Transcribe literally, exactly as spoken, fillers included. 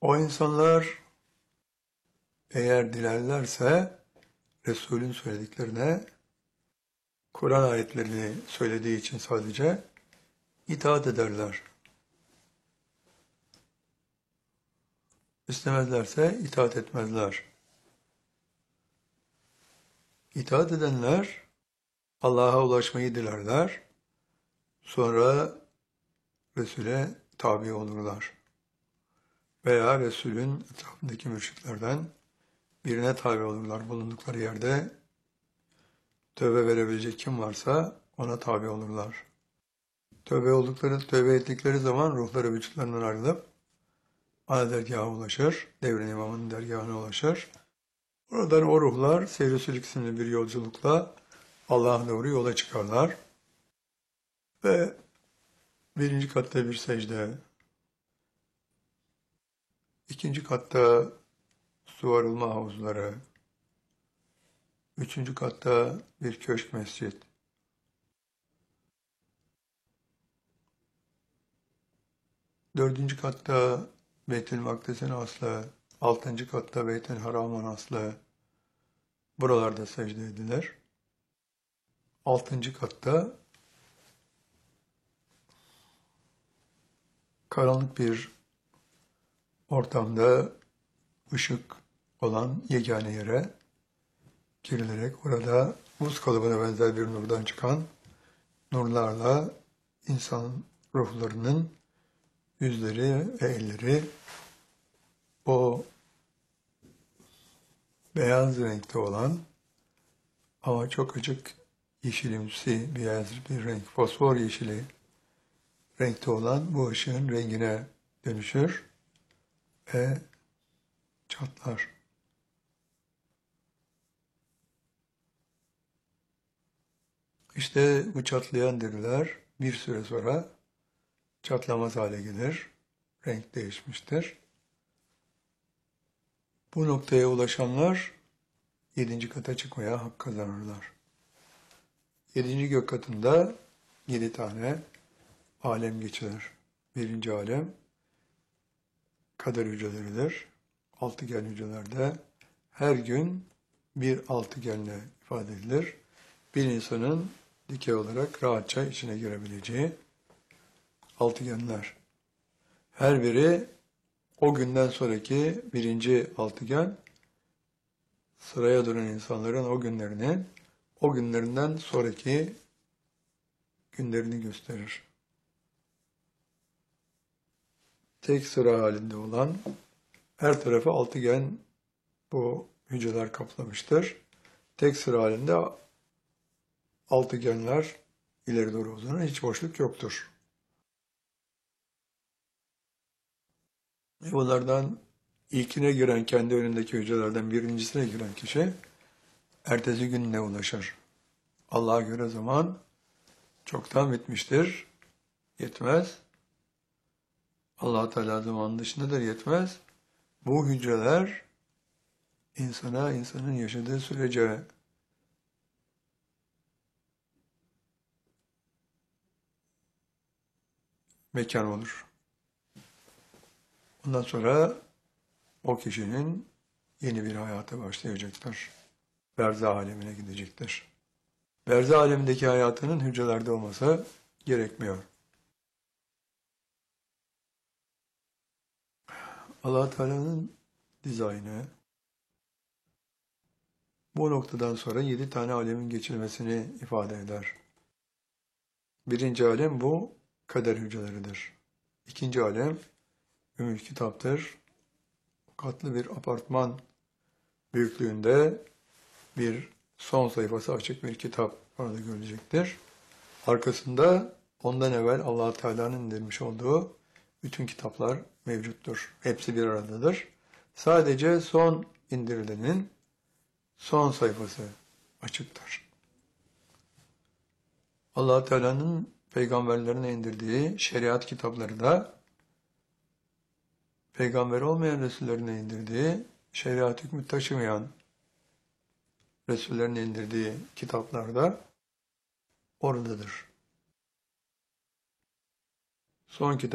O insanlar eğer dilerlerse Resul'ün söylediklerine, Kur'an ayetlerini söylediği için sadece itaat ederler. İstemezlerse itaat etmezler. İtaat edenler Allah'a ulaşmayı dilerler. Sonra Resul'e tabi olurlar. Veya Resul'ün etrafındaki mürşitlerden birine tabi olurlar. Bulundukları yerde tövbe verebilecek kim varsa ona tabi olurlar. Tövbe oldukları, tövbe ettikleri zaman ruhları vücutlarından ayrılıp ana dergaha ulaşır. Devrin imamının dergahına ulaşır. Oradan o ruhlar Seyr-i isimli bir yolculukla Allah'a doğru yola çıkarlar. Ve birinci katta bir secde, ikinci katta su arılma havuzları, üçüncü katta bir köşk mescit, dördüncü katta Beyt-i Makdis'in aslı, altıncı katta Beyt-i Haram'ın aslı, buralarda secde edilir. Altıncı katta karanlık bir ortamda ışık olan yegane yere girilerek orada buz kalıbına benzer bir nurdan çıkan nurlarla insan ruhlarının yüzleri ve elleri o beyaz renkte olan ama çok açık yeşilimsi beyaz bir renk, fosfor yeşili renkte olan bu ışığın rengine dönüşür ve çatlar. İşte bu çatlayan deriler bir süre sonra çatlamaz hale gelir, renk değişmiştir. Bu noktaya ulaşanlar yedinci kata çıkmaya hak kazanırlar. Yedinci gök katında yedi tane alem geçilir. Birinci alem kader hücreleridir. Altıgen hücrelerde her gün bir altıgenle ifade edilir. Bir insanın dikey olarak rahatça içine girebileceği altıgenler. Her biri o günden sonraki birinci altıgen sıraya duran insanların o günlerinin o günlerinden sonraki günlerini gösterir. Tek sıra halinde olan her tarafı altıgen bu hücreler kaplamıştır. Tek sıra halinde altıgenler ileri doğru uzanan hiç boşluk yoktur. Bunlardan ilkine giren, kendi önündeki hücrelerden birincisine giren kişi ertesi gün ne ulaşır? Allah'a göre zaman çoktan bitmiştir. Yetmez. Allah Teala zamanın dışındadır, yetmez. Bu hücreler insana, insanın yaşadığı sürece mekan olur. Ondan sonra o kişinin yeni bir hayata başlayacaktır. Berzah alemine gidecektir. Berzah alemindeki hayatının hücrelerde olması gerekmiyor. Allah Teala'nın dizaynı bu noktadan sonra yedi tane alemin geçilmesini ifade eder. Birinci alem bu kader hücreleridir. İkinci alem Ümmül Kitap'tır. Katlı bir apartman büyüklüğünde bir son sayfası açık bir kitap orada görülecektir. Arkasında ondan evvel Allah Teala'nın indirmiş olduğu bütün kitaplar mevcuttur. Hepsi bir aradadır. Sadece son indirilenin son sayfası açıktır. Allah Teala'nın peygamberlerine indirdiği şeriat kitapları da peygamber olmayan Resullerine indirdiği, şeriat hükmü taşımayan Resullerine indirdiği kitaplar da oradadır. Son kitap